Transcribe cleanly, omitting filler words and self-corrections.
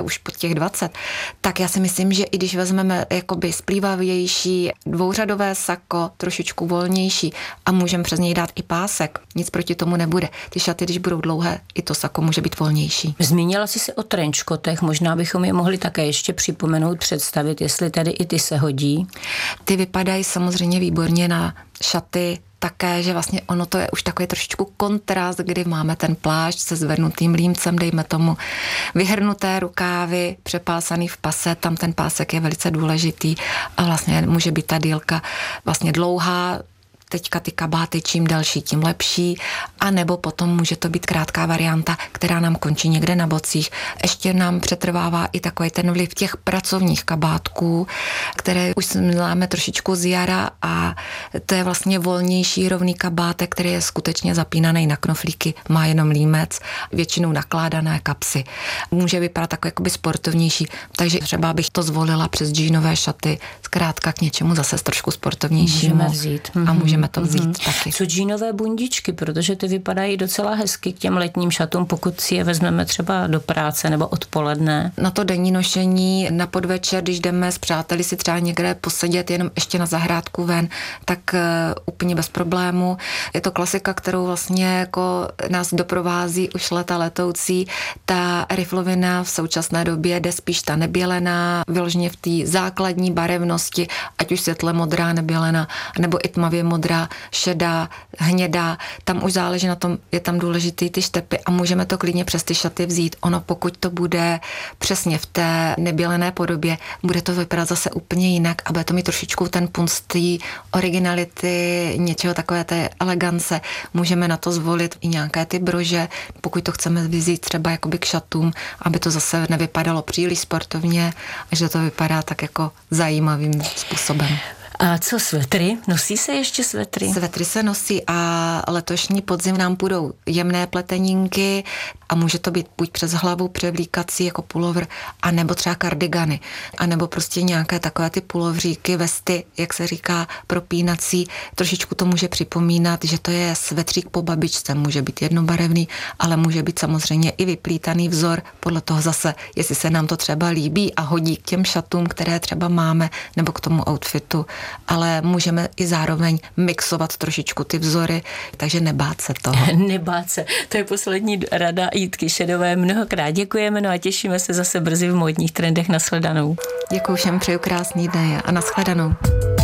už pod těch 20, tak já si myslím, že i když vezmeme jakoby splývavější dvouřadové sako, trošičku volnější a můžeme přes něj dát i pásek, nic proti tomu nebude. Ty šaty, když budou dlouhé, i to sako může být volnější. Zmínila jsi se o trenčkotech, možná bychom je mohli také ještě připomenout, představit, jestli tady i ty se hodí. Ty vypadají samozřejmě výborně na šaty také, že vlastně ono to je už takový trošičku kontrast, kdy máme ten plášť se zvednutým límcem, dejme tomu vyhrnuté rukávy, přepásaný v pase, tam ten pásek je velice důležitý a vlastně může být ta dílka vlastně dlouhá, teďka ty kabáty čím další, tím lepší, a nebo potom může to být krátká varianta, která nám končí někde na bocích. Ještě nám přetrvává i takový ten vliv těch pracovních kabátků, které už známe trošičku z jara, a to je vlastně volnější rovný kabátek, který je skutečně zapínaný na knoflíky, má jenom límec, většinou nakládané kapsy. Může vypadat takový jakoby sportovnější, takže třeba bych to zvolila přes džínové šaty, zkrátka k něčemu zase trošku sportovnějšímu. Můžeme vzít. A můžeme to vzít taky. Co džínové bundičky, protože ty vypadají docela hezky k těm letním šatům, pokud si je vezmeme třeba do práce nebo odpoledne. Na to denní nošení, na podvečer, když jdeme s přáteli si třeba někde posedět jenom ještě na zahrádku ven, tak úplně bez problému. Je to klasika, kterou vlastně jako nás doprovází už leta letoucí. Ta riflovina v současné době jde spíš ta nebělená, vyloženě v té základní barevnosti, ať už světle modrá nebělená, nebo i tmavě modrá, šedá, hnědá. Tam už záleží na tom, je tam důležitý ty štepy a můžeme to klidně přes ty šaty vzít. Ono, pokud to bude přesně v té nebělené podobě, bude to vypadat zase úplně jinak a bude to mít trošičku ten punc té originality, něčeho takové té elegance. Můžeme na to zvolit i nějaké ty brože, pokud to chceme vzít třeba jakoby k šatům, aby to zase nevypadalo příliš sportovně a že to vypadá tak jako zajímavým způsobem. A co svetry? Nosí se ještě svetry? Svetry se nosí a letošní podzim nám půjdou jemné pletenínky a může to být buď přes hlavu převlíkací jako pulovr, anebo třeba kardigany, anebo prostě nějaké takové ty pulovříky, vesty, jak se říká, propínací. Trošičku to může připomínat, že to je svetřík po babičce, může být jednobarevný, ale může být samozřejmě i vyplítaný vzor, podle toho zase, jestli se nám to třeba líbí a hodí k těm šatům, které třeba máme, nebo k tomu outfitu. Ale můžeme i zároveň mixovat trošičku ty vzory, takže nebát se toho. Nebát se. To je poslední rada Jitky Šedové. Mnohokrát děkujeme, no a těšíme se zase brzy v módních trendech. Nashledanou. Děkuju všem, přeju krásný den a nashledanou.